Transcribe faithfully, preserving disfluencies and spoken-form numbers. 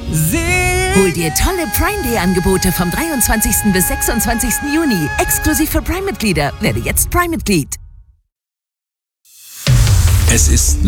Hol dir tolle Prime Day Angebote vom dreiundzwanzigsten bis sechsundzwanzigsten Juni. Exklusiv für Prime-Mitglieder. Werde jetzt Prime-Mitglied. Es ist